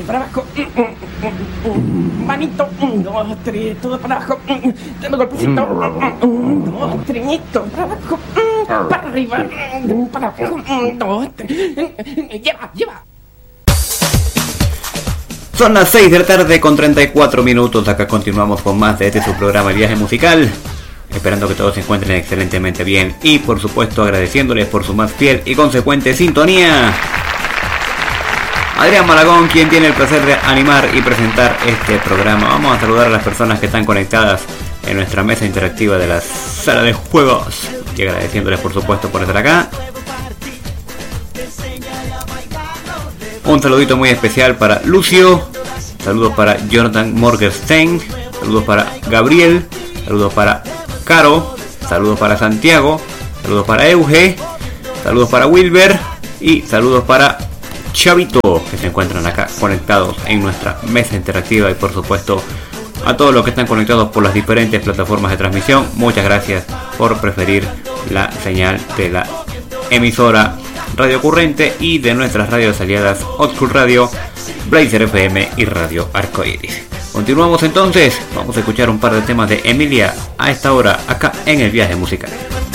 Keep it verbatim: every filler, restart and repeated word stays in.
para abajo, manito, un, dos, tres, todo para abajo, dando golpecito, un, dos, tres, todo para abajo, para arriba, para abajo, un, dos, tres, lleva, lleva. Son las seis de la tarde con treinta y cuatro minutos, acá continuamos con más de este su programa El Viaje Musical, esperando que todos se encuentren excelentemente bien y por supuesto agradeciéndoles por su más fiel y consecuente sintonía. Adrián Malagón, quien tiene el placer de animar y presentar este programa. Vamos a saludar a las personas que están conectadas en nuestra mesa interactiva de la sala de juegos y agradeciéndoles por supuesto por estar acá. Un saludito muy especial para Lucio, saludos para Jonathan Morgenstein, saludos para Gabriel, saludos para Caro, saludos para Santiago, saludos para Euge, saludos para Wilber y saludos para Chavito, que se encuentran acá conectados en nuestra mesa interactiva y por supuesto a todos los que están conectados por las diferentes plataformas de transmisión. Muchas gracias por preferir la señal de la emisora Radio Currente y de nuestras radios aliadas Old School Radio, Blazer F M y Radio Arcoiris. Continuamos entonces, vamos a escuchar un par de temas de Emilia a esta hora acá en El Viaje Musical.